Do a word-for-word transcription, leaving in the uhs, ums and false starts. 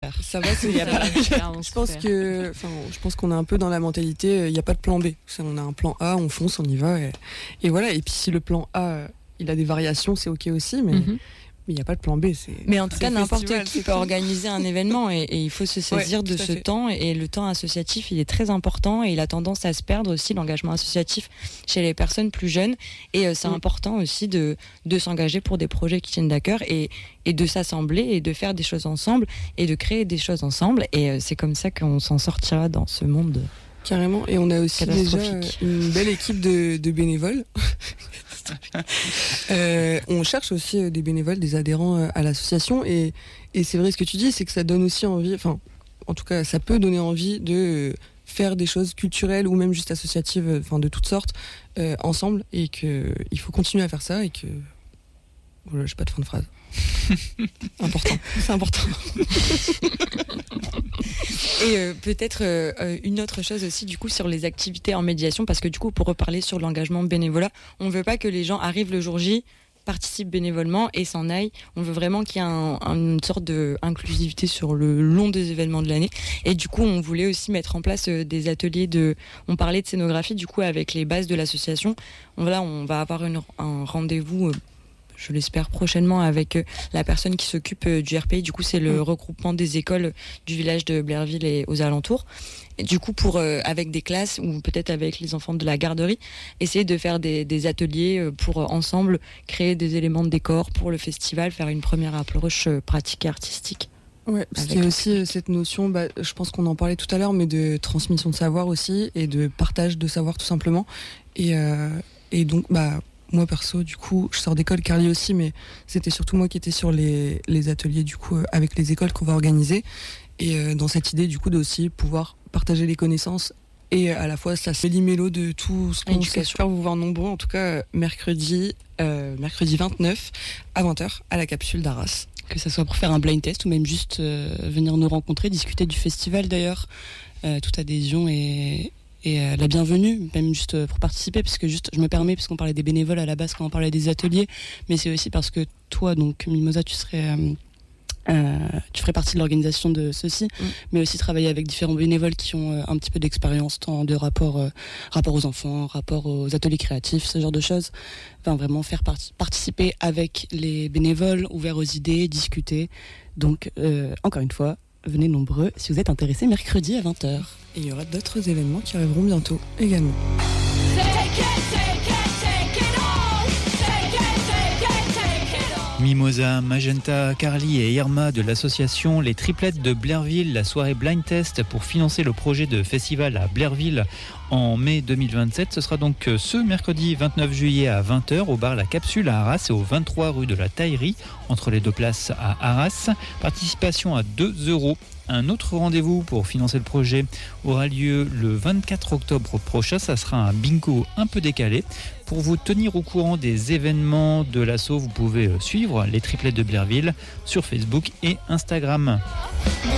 faire. Ça va, c'est, y a pas, je pense que, enfin, je pense qu'on est un peu dans la mentalité, il n'y a pas de plan B. C'est, on a un plan A, on fonce, on y va, et, et voilà. Et puis si le plan A, il a des variations, c'est ok aussi, mais. Mm-hmm. Mais il n'y a pas de plan B. C'est, mais en tout cas, n'importe festival, qui peut organiser un événement et, et il faut se saisir ouais, de ce fait. temps. Et le temps associatif, il est très important et il a tendance à se perdre aussi, l'engagement associatif chez les personnes plus jeunes. Et euh, c'est mmh. important aussi de, de s'engager pour des projets qui tiennent à cœur et, et de s'assembler et de faire des choses ensemble et de créer des choses ensemble. Et euh, c'est comme ça qu'on s'en sortira dans ce monde. Carrément. Et on a aussi déjà une belle équipe de, de bénévoles. euh, on cherche aussi des bénévoles, des adhérents à l'association et, et c'est vrai ce que tu dis, c'est que ça donne aussi envie, enfin en tout cas ça peut donner envie de faire des choses culturelles ou même juste associatives, enfin de toutes sortes euh, ensemble et qu'il faut continuer à faire ça et que voilà, j'ai pas de fin de phrase. important, c'est important. Et euh, peut-être euh, une autre chose aussi du coup sur les activités en médiation, parce que du coup pour reparler sur l'engagement bénévolat, on veut pas que les gens arrivent le jour J, participent bénévolement et s'en aillent. On veut vraiment qu'il y ait un, un, une sorte d'inclusivité sur le long des événements de l'année. Et du coup on voulait aussi mettre en place euh, des ateliers de, on parlait de scénographie du coup avec les bases de l'association. On, voilà, on va avoir une, un rendez-vous euh, je l'espère prochainement avec la personne qui s'occupe du R P I. Du coup, c'est le regroupement des écoles du village de Blairville et aux alentours. Et du coup, pour euh, avec des classes ou peut-être avec les enfants de la garderie, essayer de faire des, des ateliers pour euh, ensemble créer des éléments de décor pour le festival, faire une première approche euh, pratique et artistique. Ouais, parce qu'il y a aussi euh, cette notion, bah, je pense qu'on en parlait tout à l'heure, mais de transmission de savoir aussi et de partage de savoir tout simplement. Et, euh, et donc, bah moi perso, du coup, je sors d'école, Carly aussi, mais c'était surtout moi qui étais sur les, les ateliers du coup avec les écoles qu'on va organiser. Et euh, dans cette idée du coup de aussi pouvoir partager les connaissances et à la fois ça se méli-mélo de tout ce qu'on fait. J'espère vous voir nombreux, en tout cas mercredi, euh, mercredi vingt-neuf à vingt heures à la capsule d'Arras. Que ça soit pour faire un blind test ou même juste euh, venir nous rencontrer, discuter du festival d'ailleurs. Euh, toute adhésion et et euh, la bienvenue, même juste pour participer, parce que juste, je me permets, parce qu'on parlait des bénévoles à la base quand on parlait des ateliers, mais c'est aussi parce que toi, donc Mimosa, tu serais, euh, euh, tu ferais partie de l'organisation de ceci, mmh. mais aussi travailler avec différents bénévoles qui ont euh, un petit peu d'expérience, tant de rapport, euh, rapport aux enfants, rapport aux ateliers créatifs, ce genre de choses. Enfin, vraiment faire part- participer avec les bénévoles, ouverts aux idées, discuter. Donc, euh, encore une fois, venez nombreux si vous êtes intéressés mercredi à vingt heures. Et il y aura d'autres événements qui arriveront bientôt également. Mimosa, Magenta, Carly et Irma de l'association Les Triplettes de Blairville, la soirée blind test pour financer le projet de festival à Blairville en mai deux mille vingt-sept. Ce sera donc ce mercredi vingt-neuf juillet à vingt heures au bar La Capsule à Arras et au vingt-trois rue de la Taillerie, entre les deux places à Arras. Participation à deux euros. Un autre rendez-vous pour financer le projet aura lieu le vingt-quatre octobre prochain. Ça sera un bingo un peu décalé. Pour vous tenir au courant des événements de l'asso, vous pouvez suivre les Triplettes de Blairville sur Facebook et Instagram.